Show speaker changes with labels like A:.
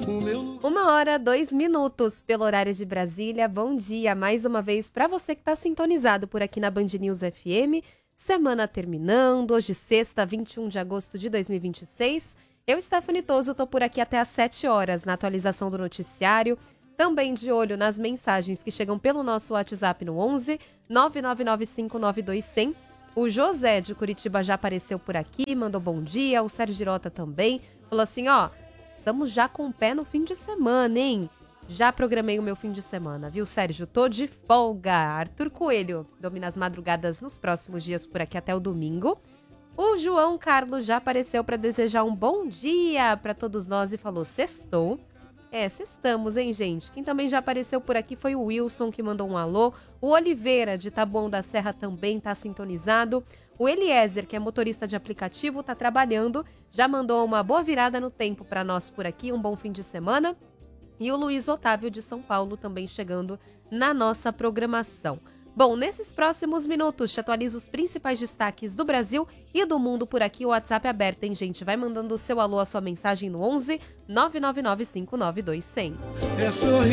A: 1h02 pelo horário de Brasília. Bom dia mais uma vez para você que está sintonizado por aqui na Band News FM. Semana terminando, hoje sexta, 21 de agosto de 2026. Eu, Stephanie Toso, estou por aqui até às 7 horas na atualização do noticiário. Também de olho nas mensagens que chegam pelo nosso WhatsApp no 11 999592100. O José de Curitiba já apareceu por aqui, mandou bom dia. O Sérgio Girota também falou assim, estamos já com o pé no fim de semana, hein? Já programei o meu fim de semana, viu, Sérgio? Tô de folga. Arthur Coelho domina as madrugadas nos próximos dias por aqui até o domingo. O João Carlos já apareceu para desejar um bom dia para todos nós e falou sextou. Sextamos, hein, gente? Quem também já apareceu por aqui foi o Wilson, que mandou um alô. O Oliveira, de Taboão da Serra, também tá sintonizado. O Eliezer, que é motorista de aplicativo, tá trabalhando. Já mandou uma boa virada no tempo para nós por aqui. Um bom fim de semana. E o Luiz Otávio, de São Paulo, também chegando na nossa programação. Bom, nesses próximos minutos, te atualizo os principais destaques do Brasil e do mundo por aqui. O WhatsApp é aberto, hein, gente? Vai mandando o seu alô, a sua mensagem no 11 999592100.